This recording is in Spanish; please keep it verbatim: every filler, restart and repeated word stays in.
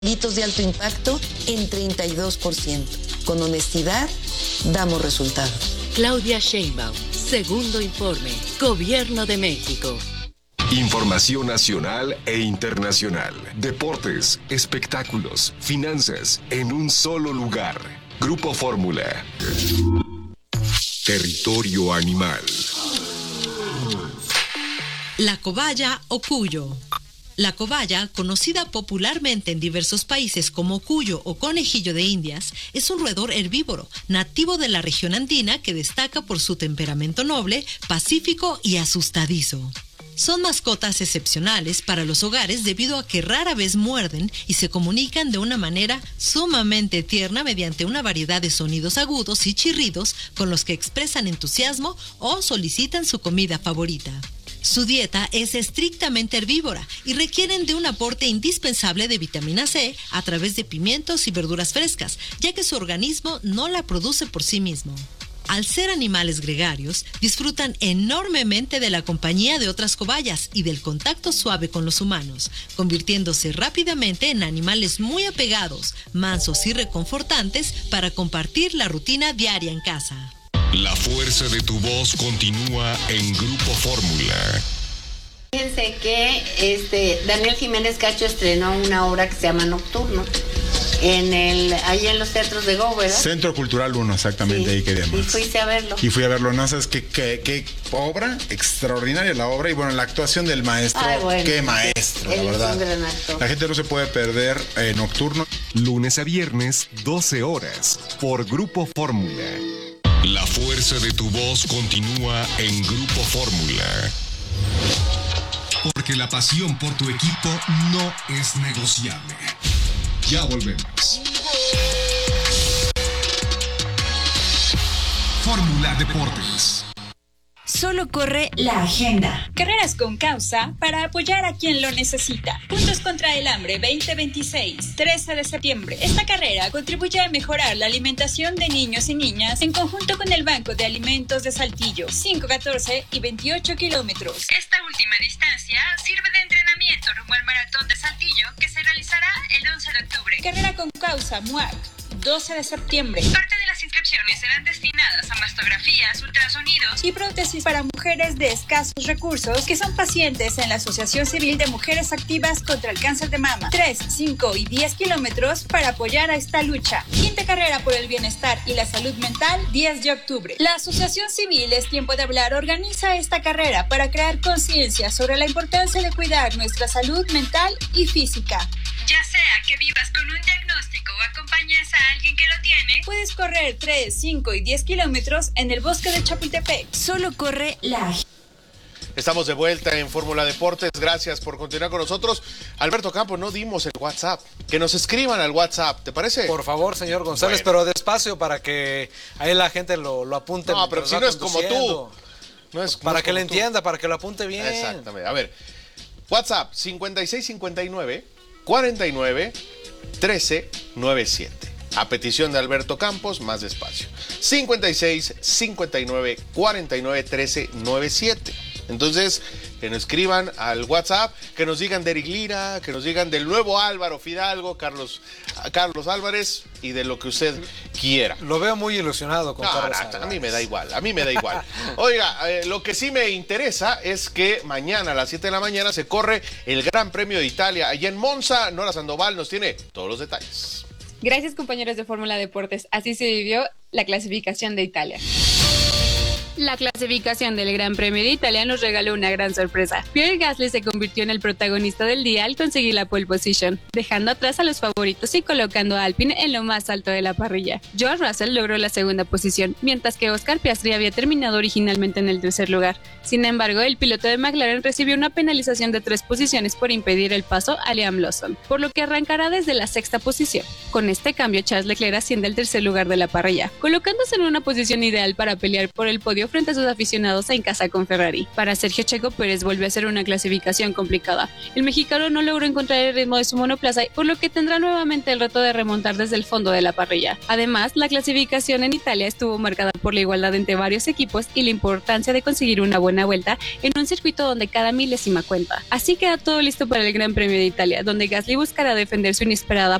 Delitos de alto impacto en treinta y dos por ciento. Con honestidad, damos resultados. Claudia Sheinbaum, segundo informe, Gobierno de México. Información nacional e internacional. Deportes, espectáculos, finanzas, en un solo lugar. Grupo Fórmula. Territorio animal. La cobaya o cuyo. La cobaya, conocida popularmente en diversos países como cuyo o conejillo de Indias, es un roedor herbívoro, nativo de la región andina que destaca por su temperamento noble, pacífico y asustadizo. Son mascotas excepcionales para los hogares debido a que rara vez muerden y se comunican de una manera sumamente tierna mediante una variedad de sonidos agudos y chirridos con los que expresan entusiasmo o solicitan su comida favorita. Su dieta es estrictamente herbívora y requieren de un aporte indispensable de vitamina C a través de pimientos y verduras frescas, ya que su organismo no la produce por sí mismo. Al ser animales gregarios, disfrutan enormemente de la compañía de otras cobayas y del contacto suave con los humanos, convirtiéndose rápidamente en animales muy apegados, mansos y reconfortantes para compartir la rutina diaria en casa. La fuerza de tu voz continúa en Grupo Fórmula. Fíjense que este, Daniel Jiménez Cacho estrenó una obra que se llama Nocturno. En el, ahí en los teatros de Go, ¿verdad? Centro Cultural uno, exactamente, sí, ahí queríamos. Y fuiste a verlo. Y fui a verlo, no sabes qué, qué, qué obra, extraordinaria la obra, y bueno, la actuación del maestro, Ay, bueno, qué maestro, él la verdad. Es un gran actor. La gente no se puede perder eh, Nocturno. Lunes a viernes, doce horas, por Grupo Fórmula. La fuerza de tu voz continúa en Grupo Fórmula. Porque la pasión por tu equipo no es negociable. Ya volvemos. Fórmula Deportes. Solo corre la agenda. Carreras con causa para apoyar a quien lo necesita. Juntos contra el hambre veinte veintiséis, trece de septiembre. Esta carrera contribuye a mejorar la alimentación de niños y niñas en conjunto con el Banco de Alimentos de Saltillo. cinco, catorce y veintiocho kilómetros. Esta última distancia sirve de entrenamiento rumbo al Maratón de Saltillo que se realizará el once de octubre. Carrera con causa M U A C. doce de septiembre. Parte de las inscripciones serán destinadas a mastografías, ultrasonidos y prótesis para mujeres de escasos recursos que son pacientes en la Asociación Civil de Mujeres Activas contra el Cáncer de Mama. tres, cinco y diez kilómetros para apoyar a esta lucha. Quinta carrera por el bienestar y la salud mental, diez de octubre. La Asociación Civil Es Tiempo de Hablar organiza esta carrera para crear conciencia sobre la importancia de cuidar nuestra salud mental y física. Ya sea que vivas con un diagnóstico o acompañes a alguien que lo tiene, puedes correr tres, cinco y diez kilómetros en el bosque de Chapultepec. Solo corre la... Estamos de vuelta en Fórmula Deportes. Gracias por continuar con nosotros. Alberto Campos, no dimos el WhatsApp. Que nos escriban al WhatsApp, ¿te parece? Por favor, señor González, bueno. Pero despacio para que ahí la gente lo, lo apunte. No, pero si no es como tú. No es, para no es que le tú. entienda, para que lo apunte bien. Exactamente. A ver, WhatsApp cincuenta y seis cincuenta y nueve cuarenta y nueve trece noventa y siete. A petición de Alberto Campos, más despacio. cincuenta y seis cincuenta y nueve cuarenta y nueve trece noventa y siete. Entonces, que nos escriban al WhatsApp, que nos digan de Eric Lira, que nos digan del nuevo Álvaro Fidalgo, Carlos, Carlos Álvarez, y de lo que usted quiera. Lo veo muy ilusionado con no, Carlos no, Álvarez. A mí me da igual, a mí me da igual. Oiga, eh, lo que sí me interesa es que mañana a las siete de la mañana se corre el Gran Premio de Italia. Allá en Monza, Nora Sandoval nos tiene todos los detalles. Gracias, compañeros de Fórmula Deportes. Así se vivió la clasificación de Italia. La clasificación del Gran Premio de Italia nos regaló una gran sorpresa. Pierre Gasly se convirtió en el protagonista del día al conseguir la pole position, dejando atrás a los favoritos y colocando a Alpine en lo más alto de la parrilla. George Russell logró la segunda posición, mientras que Oscar Piastri había terminado originalmente en el tercer lugar. Sin embargo, el piloto de McLaren recibió una penalización de tres posiciones por impedir el paso a Liam Lawson, por lo que arrancará desde la sexta posición. Con este cambio, Charles Leclerc asciende al tercer lugar de la parrilla, colocándose en una posición ideal para pelear por el podio perdió frente a sus aficionados en casa con Ferrari. Para Sergio Checo Pérez volvió a ser una clasificación complicada. El mexicano no logró encontrar el ritmo de su monoplaza, por lo que tendrá nuevamente el reto de remontar desde el fondo de la parrilla. Además, la clasificación en Italia estuvo marcada por la igualdad entre varios equipos y la importancia de conseguir una buena vuelta en un circuito donde cada milésima cuenta. Así queda todo listo para el Gran Premio de Italia, donde Gasly buscará defender su inesperada